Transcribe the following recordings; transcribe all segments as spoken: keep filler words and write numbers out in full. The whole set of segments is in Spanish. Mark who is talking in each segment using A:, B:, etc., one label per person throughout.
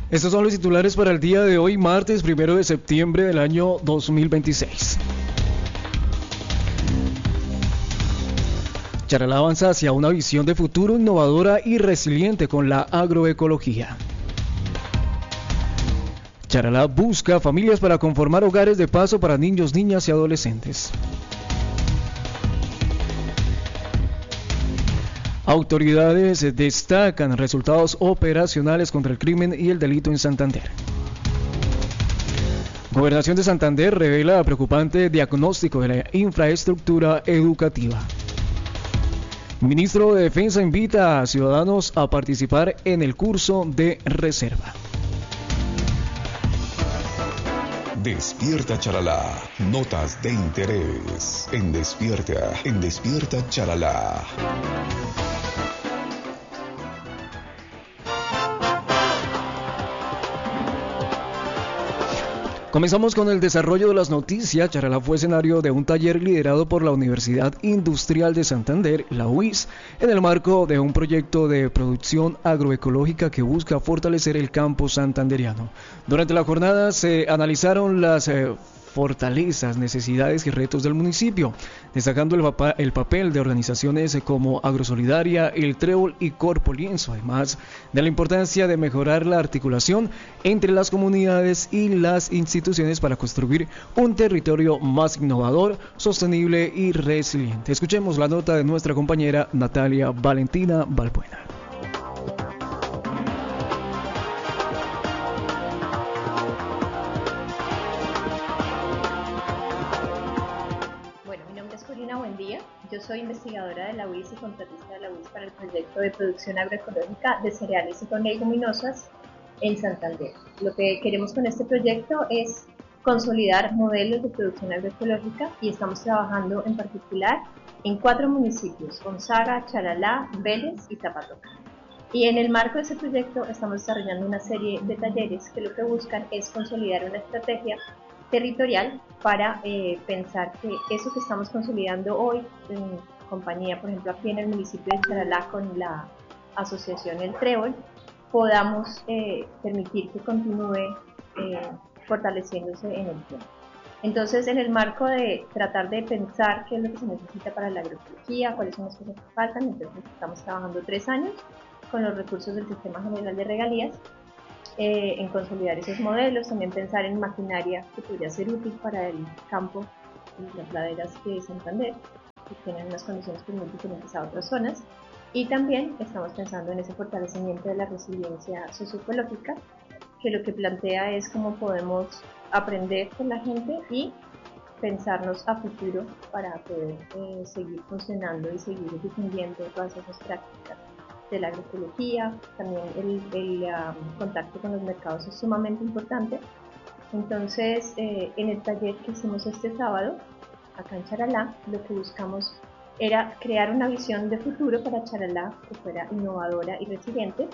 A: Estos son los titulares para el día de hoy, martes primero de septiembre del año dos mil veintiséis. Charalá avanza hacia una visión de futuro innovadora y resiliente con la agroecología. Charalá busca familias para conformar hogares de paso para niños, niñas y adolescentes. Autoridades destacan resultados operacionales contra el crimen y el delito en Santander. Gobernación de Santander revela preocupante diagnóstico de la infraestructura educativa. Ministro de Defensa invita a ciudadanos a participar en el curso de reserva.
B: Despierta Charalá. Notas de interés. En Despierta, en Despierta Charalá.
A: Comenzamos con el desarrollo de las noticias. Charalá fue escenario de un taller liderado por la Universidad Industrial de Santander, la U I S, en el marco de un proyecto de producción agroecológica que busca fortalecer el campo santanderiano. Durante la jornada se analizaron las eh, fortalezas, necesidades y retos del municipio, destacando el, papa, el papel de organizaciones como Agrosolidaria, el Trébol y Corpo Lienzo, además de la importancia de mejorar la articulación entre las comunidades y las instituciones para construir un territorio más innovador, sostenible y resiliente. Escuchemos la nota de nuestra compañera Natalia Valentina Balbuena.
C: Yo soy investigadora de la U I S y contratista de la U I S para el proyecto de producción agroecológica de cereales y leguminosas en Santander. Lo que queremos con este proyecto es consolidar modelos de producción agroecológica y estamos trabajando en particular en cuatro municipios: Gonzaga, Charalá, Vélez y Zapatoca. Y en el marco de ese proyecto estamos desarrollando una serie de talleres que lo que buscan es consolidar una estrategia territorial para eh, pensar que eso que estamos consolidando hoy en compañía, por ejemplo aquí en el municipio de Charalá con la asociación El Trébol, podamos eh, permitir que continúe eh, fortaleciéndose en el tiempo. Entonces, en el marco de tratar de pensar qué es lo que se necesita para la agroecología, cuáles son las cosas que faltan, entonces estamos trabajando tres años con los recursos del Sistema General de Regalías Eh, en consolidar esos modelos, también pensar en maquinaria que podría ser útil para el campo y las laderas de Santander, que tienen unas condiciones muy diferentes a otras zonas, y también estamos pensando en ese fortalecimiento de la resiliencia socioecológica, que lo que plantea es cómo podemos aprender con la gente y pensarnos a futuro para poder eh, seguir funcionando y seguir difundiendo todas esas prácticas de la agroecología. También el, el um, contacto con los mercados es sumamente importante. Entonces, eh, en el taller que hicimos este sábado, acá en Charalá, lo que buscamos era crear una visión de futuro para Charalá que fuera innovadora y resiliente.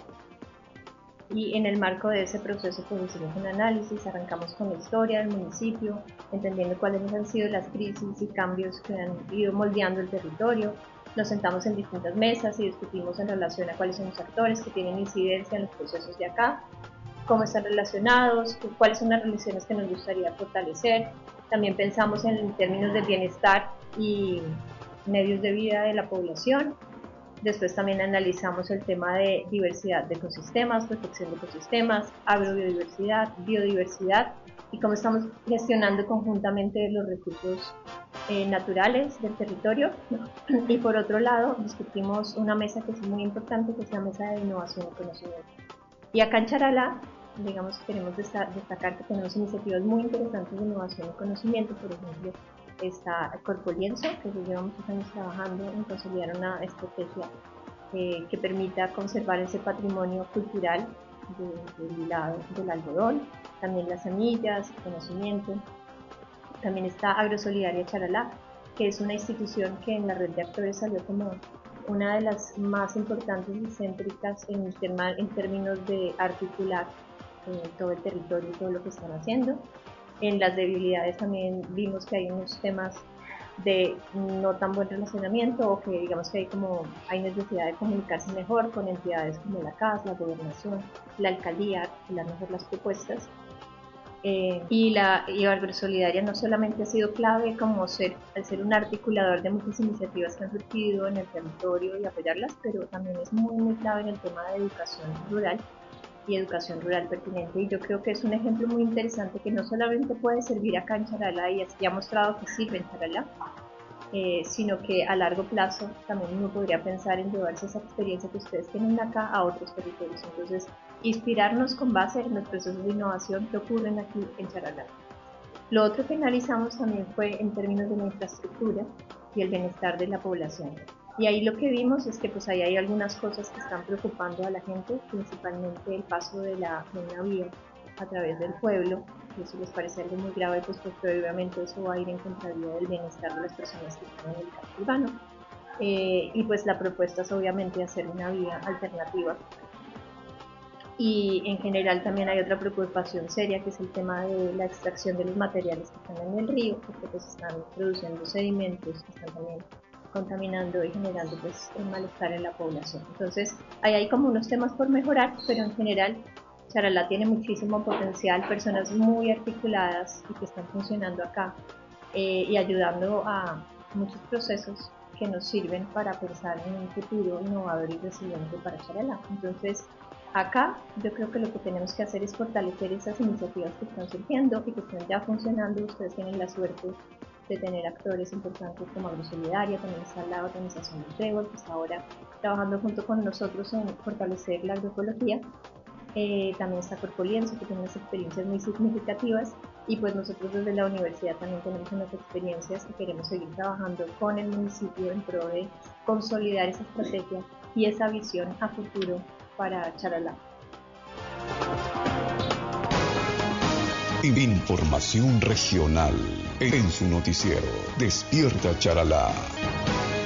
C: Y en el marco de ese proceso pues hicimos un análisis, arrancamos con la historia del municipio, entendiendo cuáles han sido las crisis y cambios que han ido moldeando el territorio. Nos sentamos en distintas mesas y discutimos en relación a cuáles son los actores que tienen incidencia en los procesos de acá, cómo están relacionados, cuáles son las relaciones que nos gustaría fortalecer. También pensamos en términos de bienestar y medios de vida de la población. Después también analizamos el tema de diversidad de ecosistemas, protección de ecosistemas, agrobiodiversidad, biodiversidad y cómo estamos gestionando conjuntamente los recursos eh, naturales del territorio. Y por otro lado, discutimos una mesa que es muy importante, que es la mesa de innovación y conocimiento. Y acá en Charalá, digamos, queremos destacar que tenemos iniciativas muy interesantes de innovación y conocimiento. Por ejemplo, está Corpo Lienzo, que se lleva muchos años trabajando en consolidar una estrategia eh, que permita conservar ese patrimonio cultural de, del lado del algodón, también las semillas, el conocimiento. También está Agrosolidaria Charalá, que es una institución que en la red de actores salió como una de las más importantes y céntricas en, tema, en términos de articular eh, todo el territorio y todo lo que están haciendo. En las debilidades también vimos que hay unos temas de no tan buen relacionamiento o que digamos que hay como hay necesidad de comunicarse mejor con entidades como la C A S, la gobernación, la alcaldía, articular mejor las propuestas. Eh, y la y Agrosolidaria no solamente ha sido clave como ser, al ser un articulador de muchas iniciativas que han surgido en el territorio y apoyarlas, pero también es muy muy clave en el tema de educación rural y educación rural pertinente, y yo creo que es un ejemplo muy interesante que no solamente puede servir acá en Charalá y ya ha mostrado que sirve en Charalá, eh, sino que a largo plazo también uno podría pensar en llevarse esa experiencia que ustedes tienen acá a otros territorios. Entonces, inspirarnos con base en los procesos de innovación que ocurren aquí en Charalá. Lo otro que analizamos también fue en términos de la infraestructura y el bienestar de la población. Y ahí lo que vimos es que pues ahí hay algunas cosas que están preocupando a la gente, principalmente el paso de, la, de una vía a través del pueblo, y eso les parece algo muy grave, pues porque obviamente eso va a ir en contravía del bienestar de las personas que están en el campo urbano. Eh, y pues la propuesta es obviamente hacer una vía alternativa. Y en general también hay otra preocupación seria, que es el tema de la extracción de los materiales que están en el río, porque pues están produciendo sedimentos que están también contaminando y generando pues un malestar en la población. Entonces ahí hay como unos temas por mejorar, pero en general Charalá tiene muchísimo potencial, personas muy articuladas y que están funcionando acá eh, y ayudando a muchos procesos que nos sirven para pensar en un futuro innovador y resiliente para Charalá. Entonces acá yo creo que lo que tenemos que hacer es fortalecer esas iniciativas que están surgiendo y que están ya funcionando. Ustedes tienen la suerte de tener actores importantes como Agrosolidaria, también está la organización del Trébol, que está ahora trabajando junto con nosotros en fortalecer la agroecología. Eh, también está Corpolienzo, que tiene unas experiencias muy significativas, y pues nosotros desde la universidad también tenemos unas experiencias que queremos seguir trabajando con el municipio en pro de consolidar esa estrategia y esa visión a futuro para Charalá.
B: Información regional en su noticiero Despierta Charalá.